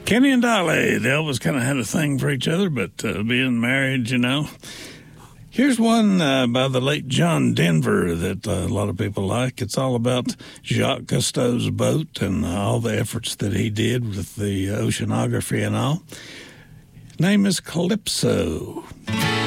Kenny and Dolly, they always kind of had a thing for each other, but being married, Here's one by the late John Denver that a lot of people like. It's all about Jacques Cousteau's boat and all the efforts that he did with the oceanography and all. Name is Calypso.